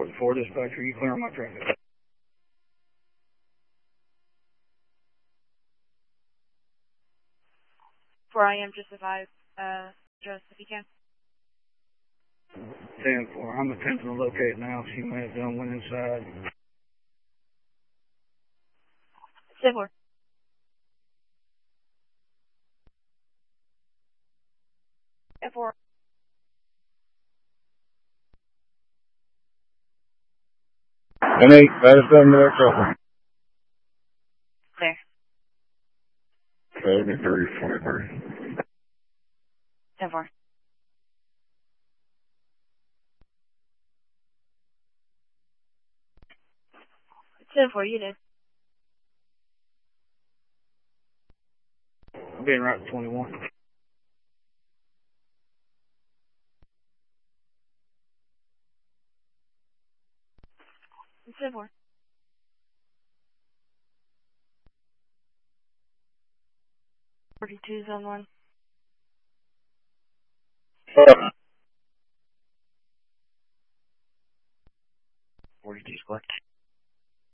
4 dispatcher, you clear on my traffic. 4 a.m. just advise, address if you can. 10-4. I'm attempting to locate now. She may have done went inside. 10-4. F4. And 8, that is 7 minutes over. Clear. 73, 10-4. 10-4, you did. I'm being right to 21. 10-4. 42's on 1. 42's clicked.